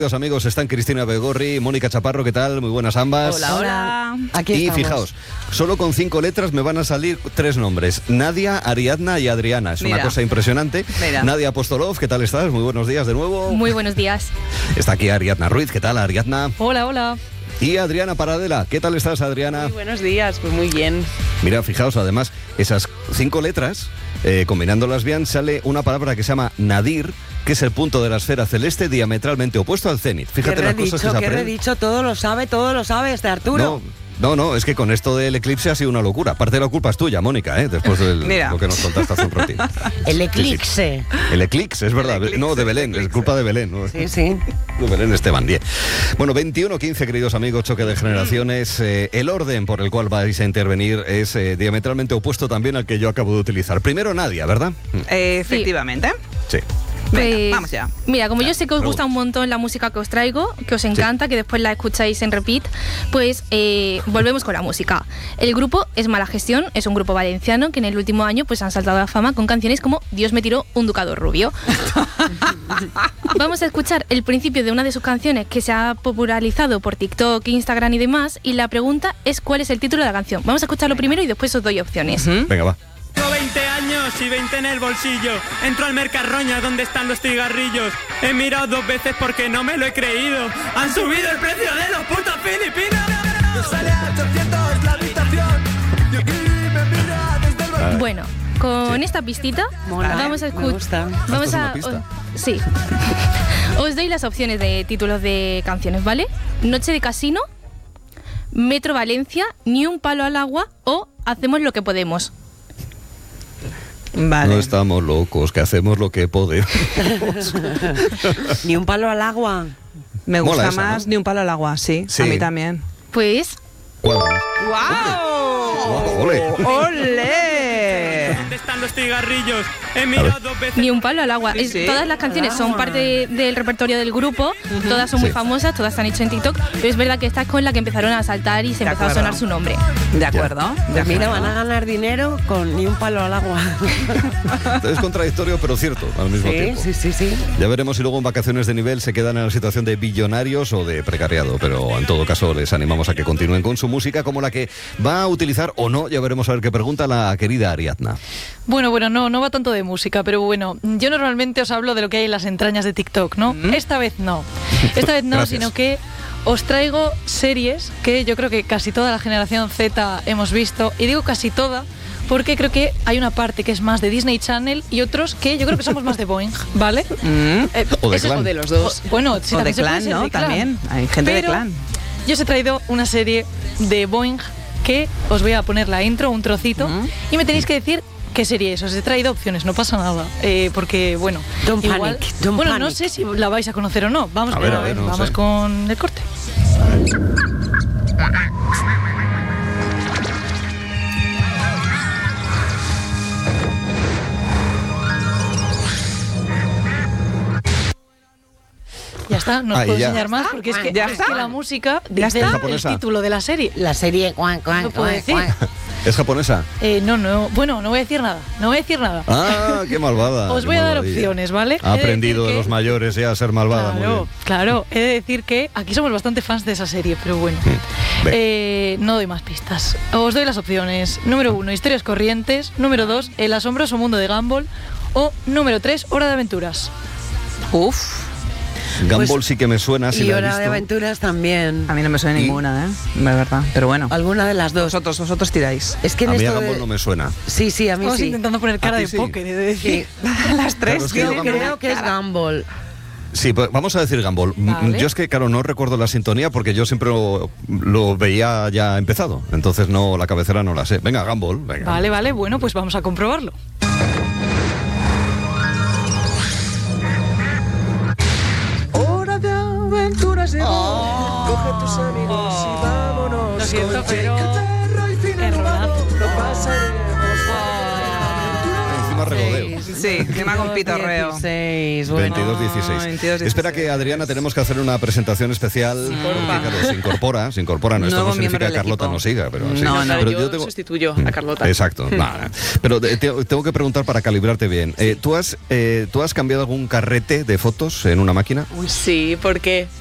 Amigos, están Cristina Begorri, Mónica Chaparro, ¿qué tal? Muy buenas ambas. Hola, hola. Aquí y estamos. fijaos, solo con 5 letras me van a salir 3 nombres: Nadia, Ariadna y Adriana. Es una cosa impresionante. Mira. Nadia Apostolov, ¿qué tal estás? Muy buenos días de nuevo. Muy buenos días. Está aquí Ariadna Ruiz, ¿qué tal, Ariadna? Hola, hola. Y Adriana Paradela, ¿qué tal estás, Adriana? Muy buenos días, pues muy bien. Mira, fijaos, además, esas 5 letras, combinándolas bien, sale una palabra que se llama nadir, que es el punto de la esfera celeste diametralmente opuesto al cenit. Fíjate las cosas que se ¿Qué aprenden. redicho? Todo lo sabe este Arturo. No, es que con esto del eclipse ha sido una locura. Parte de la culpa es tuya, Mónica, después de lo que nos contaste hace un ratito. El eclipse. Sí. El eclipse, es verdad. No, de Belén, es culpa de Belén. ¿no? Sí, sí. De Belén Esteban, 10. Bueno, 21-15, queridos amigos, choque de generaciones. El orden por el cual vais a intervenir es diametralmente opuesto también al que yo acabo de utilizar. Primero Nadia, ¿verdad? Efectivamente. Sí. Venga, vamos ya. Mira, como yo sé que os gusta un montón la música que os traigo, que os encanta, que después la escucháis en repeat, pues volvemos con la música. El grupo es Mala Gestión, es un grupo valenciano que en el último año pues han saltado a la fama con canciones como Dios me tiró un ducado rubio. Vamos a escuchar el principio de una de sus canciones que se ha popularizado por TikTok, Instagram y demás, y la pregunta es ¿cuál es el título de la canción? Vamos a escucharlo primero y después os doy opciones. Venga, va. Tengo 20 años y 20 en el bolsillo. Entro al Mercarroña donde están los cigarrillos. He mirado 2 veces porque no me lo he creído. Han subido el precio de los putos filipinos. Sale a 800 la habitación. Y aquí me mira desde el... Bueno, con esta pistita Mola, vamos a me gusta. Vamos ¿Esto es a una pista? sí. Os doy las opciones de títulos de canciones, ¿vale? Noche de casino, Metro Valencia, Ni un palo al agua o Hacemos lo que podemos. Vale. No estamos locos, que hacemos lo que podemos. Ni un palo al agua. Me gusta Mola esa, más ¿no? Ni un palo al agua, sí. Sí. A mí también. Pues Cuadras. ¡Guau! ¡Ole! ¡Ole! ¿Dónde están los cigarrillos? He mirado 2 veces. Ni un palo al agua. Sí, sí. Todas las canciones son parte del repertorio del grupo, todas son muy Sí. famosas, todas se han hecho en TikTok, pero es verdad que esta es con la que empezaron a saltar y se De empezó a acuerdo. sonar su nombre. De acuerdo. Pues mira, van a ganar dinero con ni un palo al agua. Es contradictorio, pero cierto al mismo tiempo. Sí. Ya veremos si luego en vacaciones de nivel se quedan en la situación de billonarios o de precariado, pero en todo caso les animamos a que continúen con su música como la que va a utilizar o no, ya veremos a ver qué pregunta la querida Ariadna. Bueno, no va tanto de música, pero bueno, yo normalmente os hablo de lo que hay en las entrañas de TikTok, ¿no? Esta vez no. Esta vez no, Gracias. sino que os traigo series que yo creo que casi toda la generación Z hemos visto, y digo casi toda porque creo que hay una parte que es más de Disney Channel y otros que yo creo que somos más de Boing, ¿vale? O de ese- Clan. O de los dos. Bueno, sí, O de también se puede Clan, ser ¿no? de Clan. También. Hay gente de Pero Clan. Yo os he traído una serie de Boing que os voy a poner la intro, un trocito, y me tenéis que decir qué serie es. Os he traído opciones, no pasa nada. Porque, bueno, Don't igual, panic, don't bueno, no panic. sé si la vais a conocer o no. Vamos A ver, no vamos sé. con el corte. Ya está, no os Ah, y puedo ya. enseñar más porque es que, ¿Ya es está? que la música ¿Ya dice está? el ¿Japonesa? título de la serie. La serie... No puedo decir. ¿Es japonesa? Bueno, no voy a decir nada. No voy a decir nada. Ah, qué malvada. Os qué voy a dar malvadilla. opciones, ¿vale? Ha He de aprendido decir de los que- mayores ya a ser malvada. Muy Claro, bien. claro. He de decir que aquí somos bastante fans de esa serie, pero bueno. Ve. No doy más pistas. Os doy las opciones. Número 1, Historias Corrientes. Número 2, El asombroso mundo de Gumball. O número 3, Hora de Aventuras. Uf. Gumball Pues- sí que me suena, si Y la he Hora de visto. Aventuras también. A mí no me suena ¿Y? ninguna, de verdad. Pero bueno. Alguna de las dos. Vosotros tiráis. Es que en A mí a esto Gumball de- no me suena. Sí, a mí Estamos sí. intentando poner cara ¿A ti de sí? póker, he de decir. Las tres. Claro, es que Yo yo creo que es Gumball. Sí, pues vamos a decir Gumball. Vale. Yo es que, claro, no recuerdo la sintonía porque yo siempre lo veía ya empezado. Entonces no, la cabecera no la sé. Venga, Gumball. Venga. Vale, bueno, pues vamos a comprobarlo. Hora de aventuras llegó. Coge tus amigos y vámonos. Lo siento, Con pero- Jake, el perro y Finn el Errorazo. novato. Lo pasaremos. Encima regodeo. Sí. Sí, tema con pitorreo. 16, bueno. 22-16. 22-16. Espera que, Adriana, tenemos que hacer una presentación especial. Porque, claro, se incorpora. No, esto Nuevo no significa miembro que del Carlota equipo. no siga, pero sí. No, no, Pero yo sustituyo a Carlota. Exacto. Nada. Pero tengo que preguntar para calibrarte bien. ¿Tú has cambiado algún carrete de fotos en una máquina? Uy, sí, ¿por qué?